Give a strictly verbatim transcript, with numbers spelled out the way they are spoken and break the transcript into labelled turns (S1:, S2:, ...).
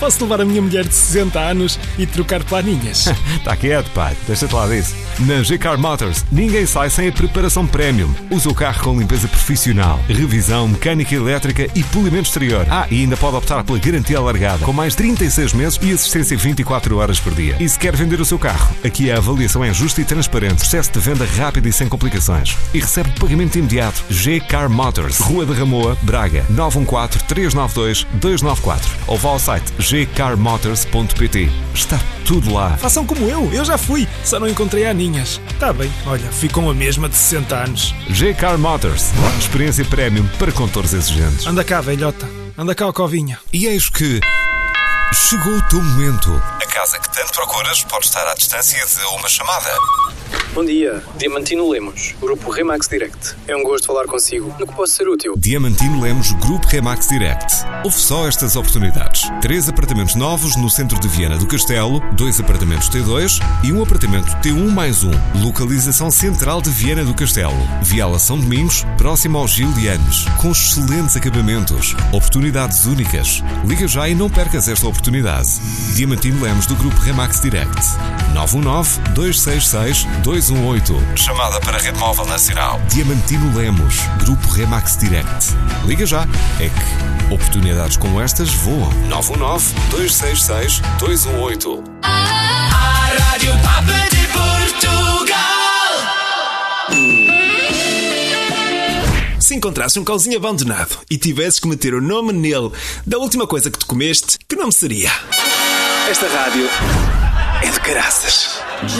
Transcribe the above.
S1: Posso levar a minha mulher de sessenta anos e trocar planinhas?
S2: Está quieto, pai. Deixa-te lá disso. Na G-Car Motors, ninguém sai sem a preparação premium. Usa o carro com limpeza profissional, revisão, mecânica elétrica e polimento exterior. Ah, e ainda pode optar pela garantia alargada, com mais trinta e seis meses e assistência vinte e quatro horas por dia. E se quer vender o seu carro, aqui a avaliação é justa e transparente, processo de venda rápido e sem complicações. E recebe pagamento imediato. G-Car Motors, Rua da Ramoa, Braga, nove um quatro, três nove dois, dois nove quatro. Ou vá ao site g car motors ponto p t. Está tudo lá.
S1: Façam como eu, eu já fui, só não encontrei a Aninhas. Tá bem, olha, fui com a mesma de sessenta anos.
S2: G-Car Motors, experiência premium para condutores exigentes.
S1: Anda cá, velhota, anda cá, ó covinha.
S2: E eis que chegou o teu momento. A casa que tanto procuras pode estar à distância de uma chamada.
S3: Bom dia, Diamantino Lemos, Grupo Remax Direct. É um gosto falar consigo. No que posso ser útil?
S2: Diamantino Lemos, Grupo Remax Direct. Houve só estas oportunidades. Três apartamentos novos no centro de Viana do Castelo, dois apartamentos T dois e um apartamento T um mais um. Localização central de Viana do Castelo. Viala São Domingos, próximo ao Gil de Anes. Com excelentes acabamentos. Oportunidades únicas. Liga já e não percas esta oportunidade. Diamantino Lemos, do Grupo Remax Direct. nove um nove, dois seis seis, dois um oito. Chamada para a Rede Móvel Nacional. Diamantino Lemos, Grupo Remax Direct. Liga já. É que oportunidades como estas voam. nove um nove, dois seis seis, dois um oito.
S4: A Rádio Papa de Portugal.
S1: Se encontrasse um cãozinho abandonado e tivesses que meter o nome nele da última coisa que tu comeste, que nome seria? Esta rádio é de caraças.